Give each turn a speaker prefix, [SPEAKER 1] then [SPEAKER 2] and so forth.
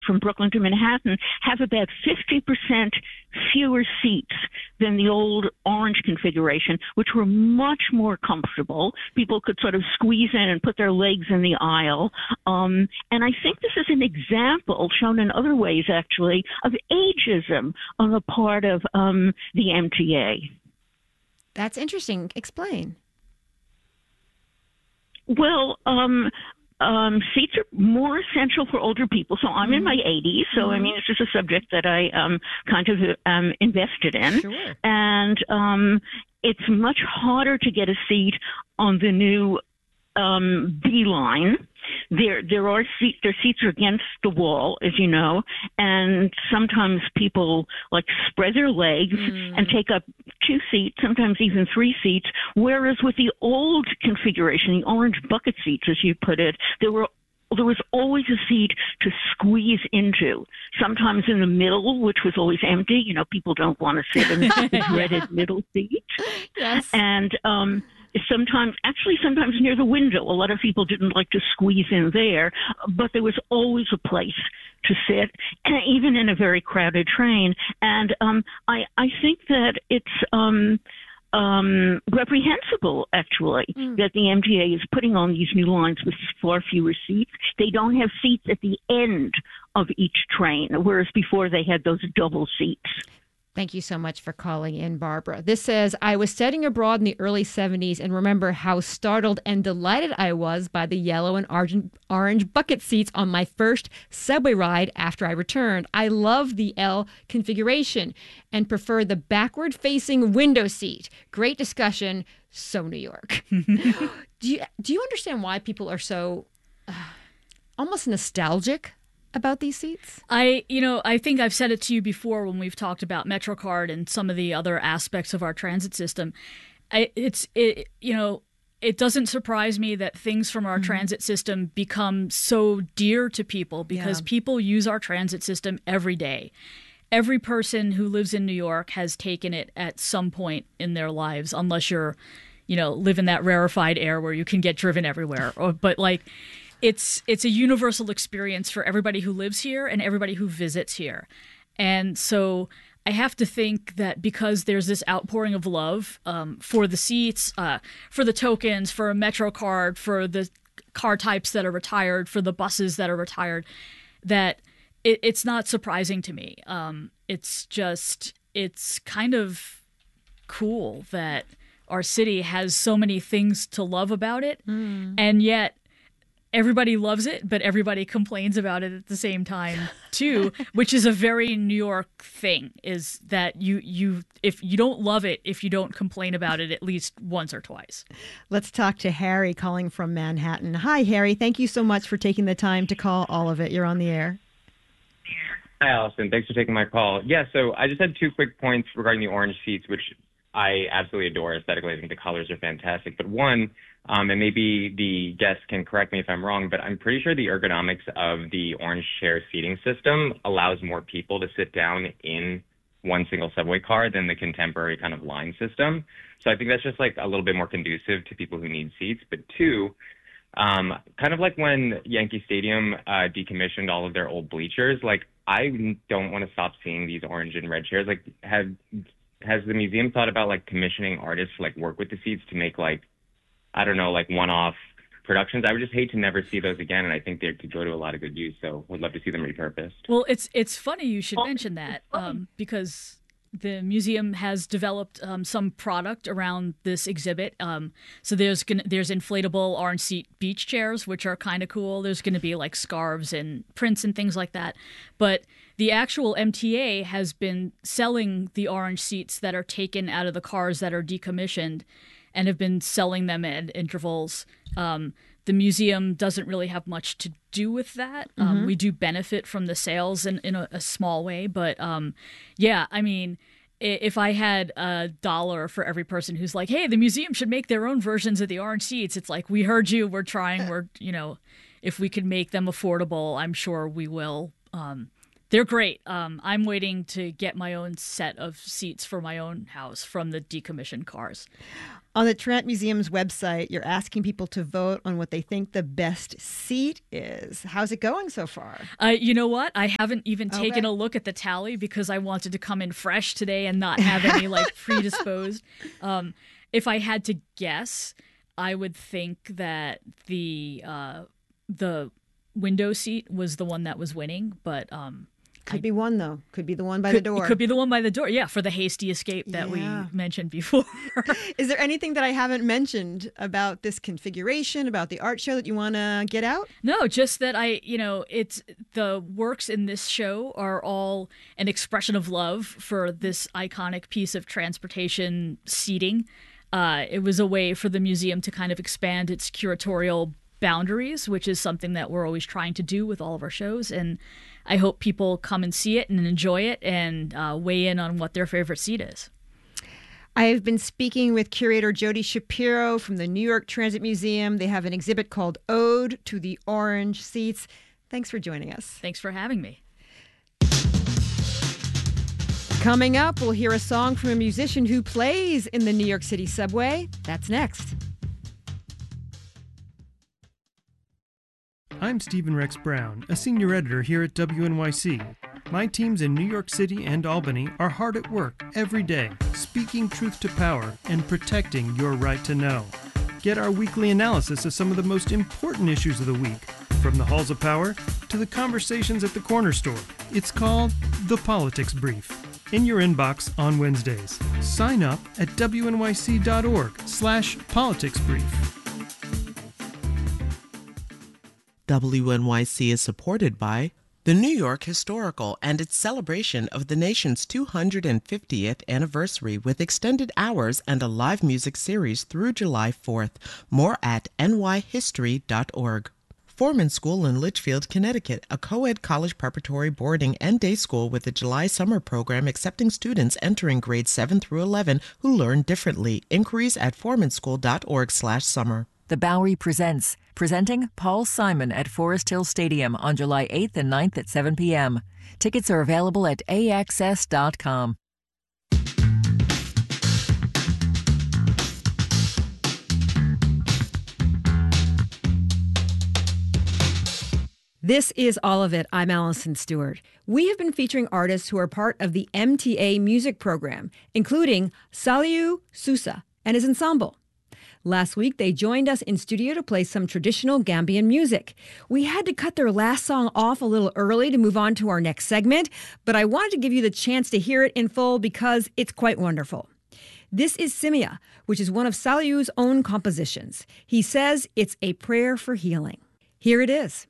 [SPEAKER 1] from Brooklyn to Manhattan have about 50% fewer seats than the old orange configuration, which were much more comfortable. People could sort of squeeze in and put their legs in the aisle. And I think this is an example, shown in other ways actually, of ageism on the part of the MTA.
[SPEAKER 2] That's interesting. Explain.
[SPEAKER 1] Well, seats are more essential for older people. So I'm in my 80s. So, I mean, this is a subject that I kind of invested in.
[SPEAKER 2] Sure.
[SPEAKER 1] And it's much harder to get a seat on the new B line. Their seats are against the wall, as you know, and sometimes people like spread their legs and take up 2 seats, sometimes even 3 seats. Whereas with the old configuration, the orange bucket seats, as you put it, there was always a seat to squeeze into, sometimes in the middle, which was always empty. You know, people don't want to sit in the dreaded middle seat.
[SPEAKER 2] Yes.
[SPEAKER 1] And sometimes near the window. A lot of people didn't like to squeeze in there, but there was always a place to sit, even in a very crowded train. And I think that it's reprehensible, actually, that the MTA is putting on these new lines with far fewer seats. They don't have seats at the end of each train, whereas before they had those double seats.
[SPEAKER 2] Thank you so much for calling in, Barbara. This says, I was studying abroad in the early 70s and remember how startled and delighted I was by the yellow and orange bucket seats on my first subway ride after I returned. I love the L configuration and prefer the backward-facing window seat. Great discussion. So New York. Do you understand why people are so almost nostalgic about these seats?
[SPEAKER 3] I think I've said it to you before when we've talked about MetroCard and some of the other aspects of our transit system. It doesn't surprise me that things from our transit system become so dear to people because people use our transit system every day. Every person who lives in New York has taken it at some point in their lives, unless you're, live in that rarefied air where you can get driven everywhere. It's a universal experience for everybody who lives here and everybody who visits here. And so I have to think that because there's this outpouring of love for the seats, for the tokens, for a MetroCard, for the car types that are retired, for the buses that are retired, that it's not surprising to me. It's kind of cool that our city has so many things to love about it, and yet everybody loves it, but everybody complains about it at the same time too, which is a very New York thing, is that if you don't love it, if you don't complain about it at least once or twice.
[SPEAKER 4] Let's talk to Harry calling from Manhattan. Hi, Harry. Thank you so much for taking the time to call all of it. You're on the air.
[SPEAKER 5] Hi, Allison. Thanks for taking my call. Yeah, so I just had 2 quick points regarding the orange seats, which I absolutely adore aesthetically. I think the colors are fantastic. But one, and maybe the guest can correct me if I'm wrong, but I'm pretty sure the ergonomics of the orange chair seating system allows more people to sit down in one single subway car than the contemporary kind of line system. So I think that's just like a little bit more conducive to people who need seats. But 2, kind of like when Yankee Stadium decommissioned all of their old bleachers, like I don't want to stop seeing these orange and red chairs. Like has the museum thought about like commissioning artists to like work with the seats to make like, I don't know, like one-off productions? I would just hate to never see those again, and I think they could go to a lot of good use, so would love to see them repurposed.
[SPEAKER 3] Well, it's funny you should mention that because the museum has developed some product around this exhibit. So there's inflatable orange seat beach chairs, which are kind of cool. There's going to be like scarves and prints and things like that. But the actual MTA has been selling the orange seats that are taken out of the cars that are decommissioned and have been selling them at intervals. The museum doesn't really have much to do with that. We do benefit from the sales in a small way. But yeah, I mean, if I had $1 for every person who's like, hey, the museum should make their own versions of the orange seats, it's like, we heard you, we're trying, if we could make them affordable, I'm sure we will. They're great. I'm waiting to get my own set of seats for my own house from the decommissioned cars.
[SPEAKER 4] On the Trent Museum's website, you're asking people to vote on what they think the best seat is. How's it going so far?
[SPEAKER 3] You know what? I haven't even taken a look at the tally because I wanted to come in fresh today and not have any predisposed. If I had to guess, I would think that the window seat was the one that was winning, but
[SPEAKER 4] could be one though. Could be the one by the door.
[SPEAKER 3] It could be the one by the door. Yeah, for the hasty escape that we mentioned before.
[SPEAKER 4] Is there anything that I haven't mentioned about this configuration, about the art show that you want to get out?
[SPEAKER 3] No, just that it's the works in this show are all an expression of love for this iconic piece of transportation seating. It was a way for the museum to kind of expand its curatorial boundaries, which is something that we're always trying to do with all of our shows. And I hope people come and see it and enjoy it and weigh in on what their favorite seat is.
[SPEAKER 4] I've been speaking with curator Jody Shapiro from the New York Transit Museum. They have an exhibit called Ode to the Orange Seats. Thanks for joining us.
[SPEAKER 3] Thanks for having me.
[SPEAKER 4] Coming up, we'll hear a song from a musician who plays in the New York City subway. That's next.
[SPEAKER 6] I'm Stephen Rex Brown, a senior editor here at WNYC. My teams in New York City and Albany are hard at work every day, speaking truth to power and protecting your right to know. Get our weekly analysis of some of the most important issues of the week, from the halls of power to the conversations at the corner store. It's called The Politics Brief. In your inbox on Wednesdays. Sign up at wnyc.org/politicsbrief.
[SPEAKER 7] WNYC is supported by the New York Historical and its celebration of the nation's 250th anniversary with extended hours and a live music series through July 4th. More at nyhistory.org. Foreman School in Litchfield, Connecticut, a co-ed college preparatory boarding and day school with a July summer program accepting students entering grades 7 through 11 who learn differently. Inquiries at formanschool.org/summer.
[SPEAKER 8] The Bowery presents, presenting Paul Simon at Forest Hill Stadium on July 8th and 9th at 7 p.m. Tickets are available at AXS.com.
[SPEAKER 4] This is All of It. I'm Allison Stewart. We have been featuring artists who are part of the MTA music program, including Saliu Sousa and his ensemble. Last week, they joined us in studio to play some traditional Gambian music. We had to cut their last song off a little early to move on to our next segment, but I wanted to give you the chance to hear it in full because it's quite wonderful. This is Simia, which is one of Saliu's own compositions. He says it's a prayer for healing. Here it is.